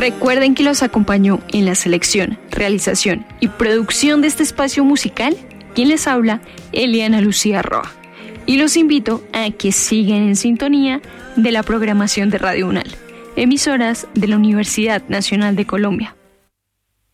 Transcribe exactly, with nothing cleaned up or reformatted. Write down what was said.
Recuerden que los acompañó en la selección, realización y producción de este espacio musical, quien les habla, Eliana Lucía Roa. Y los invito a que sigan en sintonía de la programación de Radio UNAL, emisoras de la Universidad Nacional de Colombia.